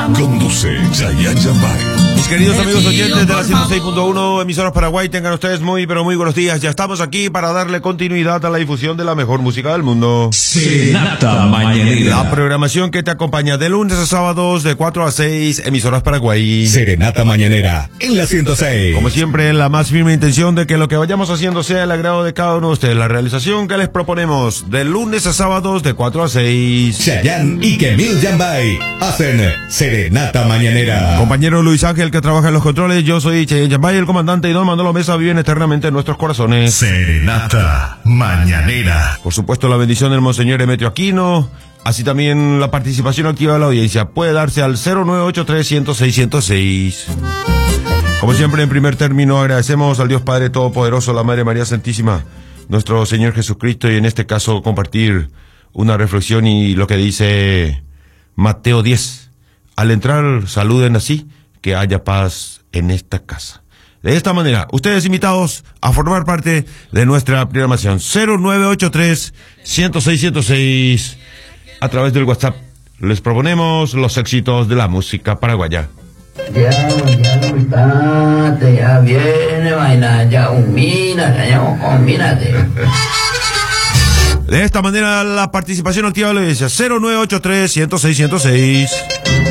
Conduce Chayanne Yambay. Mis queridos amigos oyentes de la 106.1 emisoras Paraguay, tengan ustedes muy pero muy buenos días. Ya estamos aquí para darle continuidad a la difusión de la mejor música del mundo. Serenata Mañanera. La programación que te acompaña de lunes a sábados de 4 a 6, emisoras Paraguay. Serenata Mañanera en la 106. Como siempre, la más firme intención de que lo que vayamos haciendo sea el agrado de cada uno de ustedes. La realización que les proponemos de lunes a sábados de 4 a 6. Chayanne y Kemil Yambay hacen Serenata Mañanera. Compañero Luis Ángel, que trabaja en los controles, yo soy Chayanne Yambay, el comandante, y don Manolo Mesa viven eternamente en nuestros corazones. Serenata Mañanera. Por supuesto, la bendición del Monseñor Emetrio Aquino, así también la participación activa de la audiencia puede darse al 0983-106-106. Como siempre, en primer término, agradecemos al Dios Padre Todopoderoso, la Madre María Santísima, nuestro Señor Jesucristo, y en este caso compartir una reflexión y lo que dice Mateo 10. Al entrar, saluden así, que haya paz en esta casa. De esta manera, ustedes invitados a formar parte de nuestra programación 0983-106-106. A través del WhatsApp les proponemos los éxitos de la música paraguaya. Ya viene, vaina, ya combínate. De esta manera, la participación activa de la audiencia 0983-106-106.